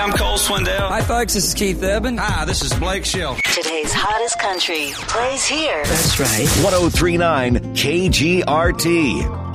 I'm Cole Swindell. Hi, folks. This is Keith Urban. Hi, this is Blake Shelton. Today's hottest country plays here. That's right. 1039 KGRT.